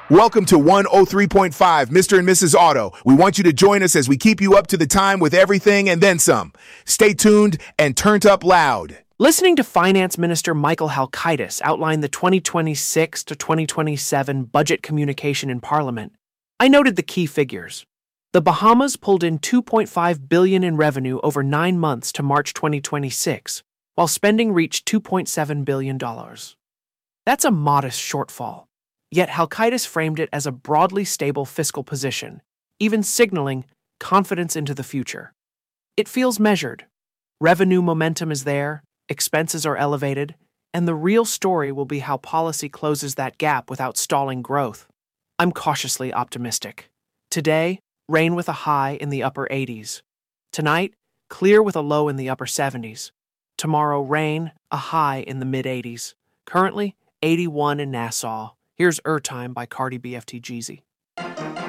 Welcome to 103.5, Mr. and Mrs. Auto. We want you to join us as we keep you up to the time with everything and then some. Stay tuned and turned up loud. Listening to Finance Minister Michael Halkitis outline the 2026 to 2027 budget communication in Parliament, I noted the key figures. The Bahamas pulled in $2.5 billion in revenue over 9 months to March 2026, while spending reached $2.7 billion. That's a modest shortfall. Yet Halkitis framed it as a broadly stable fiscal position, even signaling confidence into the future. It feels measured. Revenue momentum is there, expenses are elevated, and the real story will be how policy closes that gap without stalling growth. I'm cautiously optimistic. Today, rain with a high in the upper 80s. Tonight, clear with a low in the upper 70s. Tomorrow, rain, a high in the mid-80s. Currently, 81 in Nassau. Here's Time by Cardi B FT Jeezy.